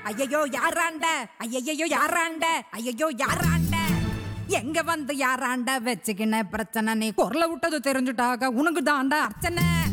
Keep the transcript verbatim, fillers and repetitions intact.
ஐயையோ யாராண்ட ஐயையோ யாராண்ட ஐயையோ யாராண்ட எங்க வந்து யாராண்ட வச்சுக்கின பிரச்சனை நீ குரல விட்டது தெரிஞ்சுட்டாக உனக்கு தாண்டா அர்ச்சனை